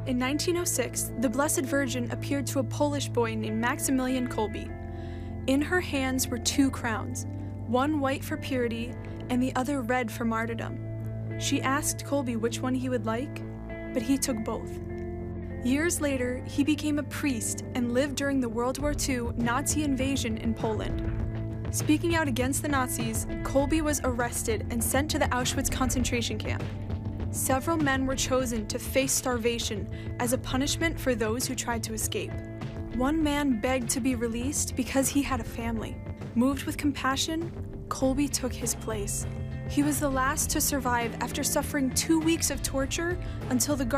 In 1906, the Blessed Virgin appeared to a Polish boy named Maximilian Kolbe. In her hands were two crowns, one white for purity and the other red for martyrdom. She asked Kolbe which one he would like, but he took both. Years later, he became a priest and lived during the World War II Nazi invasion in Poland. Speaking out against the Nazis, Kolbe was arrested and sent to the Auschwitz concentration camp. Several men were chosen to face starvation as a punishment for those who tried to escape. One man begged to be released because he had a family. Moved with compassion, Kolbe took his place. He was the last to survive after suffering 2 weeks of torture until the